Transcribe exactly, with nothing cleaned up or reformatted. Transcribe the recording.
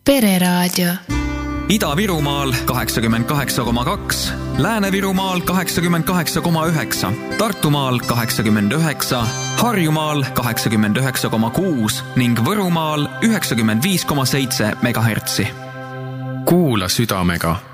Pereraadio. Ida-Virumaal kaheksakümmend kaheksa koma kaks, Lääne-Virumaal kaheksakümmend kaheksa koma üheksa, Tartumaal kaheksakümmend üheksa, Harjumaal kaheksakümmend üheksa koma kuus ning Võrumaal üheksakümmend viis koma seitse megahertsi. Kuula südamega.